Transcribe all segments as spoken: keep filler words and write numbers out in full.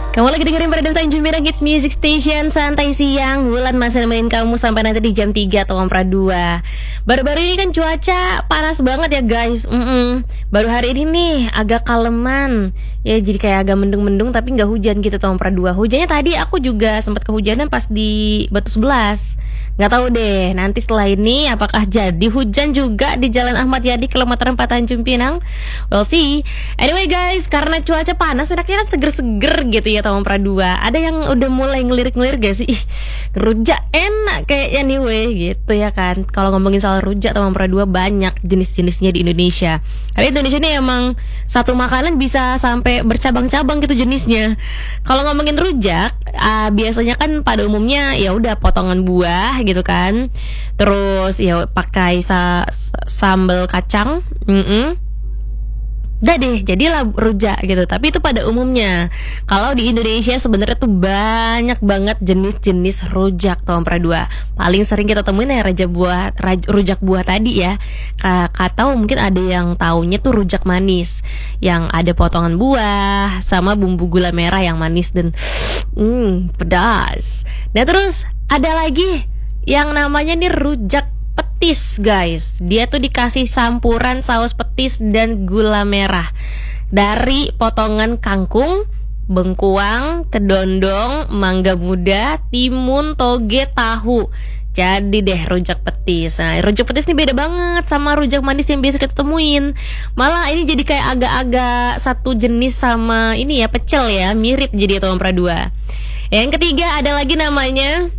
Kamu lagi dengerin pada Tanjung Pinang Kids Music Station. Santai siang, Wulan masih nemenin kamu sampai nanti di jam tiga atau Ompra dua. Baru-baru ini kan cuaca panas banget ya guys. Mm-mm. Baru hari ini nih agak kaleman. Ya jadi kayak agak mendung-mendung tapi gak hujan gitu tuh Ompra dua. Hujannya tadi aku juga sempat kehujanan pas di Batu sebelas. Gak tahu deh nanti setelah ini apakah jadi hujan juga di Jalan Ahmad Yani kilometer empat Tanjung Pinang. We'll see. Anyway guys, karena cuaca panas enaknya kan seger-seger gitu ya Ompra dua. Ada yang udah mulai ngelirik-ngelirik gak sih? Ih, rujak enak kayaknya nih weh gitu ya kan. Kalau ngomongin soal rujak Ompra dua banyak jenis-jenisnya di Indonesia. Karena Indonesia ini emang satu makanan bisa sampai bercabang-cabang gitu jenisnya. Kalau ngomongin rujak, uh, biasanya kan pada umumnya ya udah potongan buah gitu kan. Terus ya pakai sa sambal kacang. Mm-mm. Udah deh, jadilah rujak gitu. Tapi itu pada umumnya. Kalau di Indonesia sebenarnya tuh banyak banget jenis-jenis rujak tuh Ompra dua. Paling sering kita temuin ya rujak buah, rujak buah tadi ya. Atau mungkin ada yang taunya tuh rujak manis, yang ada potongan buah sama bumbu gula merah yang manis dan hmm, pedas. Nah terus ada lagi yang namanya nih rujak petis guys. Dia tuh dikasih campuran saus petis dan gula merah dari potongan kangkung, bengkuang, kedondong, mangga muda, timun, toge, tahu. Jadi deh rujak petis. Nah rujak petis ini beda banget sama rujak manis yang biasa kita temuin. Malah ini jadi kayak agak-agak satu jenis sama ini ya, pecel ya. Mirip jadi itu Ompra dua. Yang ketiga ada lagi namanya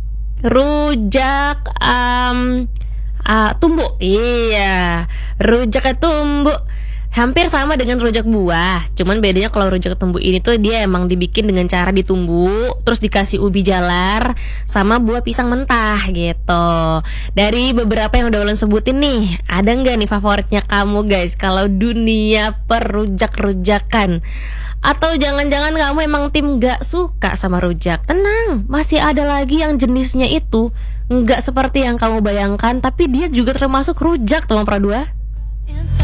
rujak um, uh, tumbuk. Iya, rujak tumbuk. Hampir sama dengan rujak buah. Cuman bedanya kalau rujak tumbuk ini tuh dia emang dibikin dengan cara ditumbuk, terus dikasih ubi jalar sama buah pisang mentah gitu. Dari beberapa yang udah Ulan sebutin nih, ada nggak nih favoritnya kamu guys kalau dunia perujak-rujakan? Atau jangan-jangan kamu emang tim gak suka sama rujak? Tenang, masih ada lagi yang jenisnya itu gak seperti yang kamu bayangkan, tapi dia juga termasuk rujak tuh Ompra dua.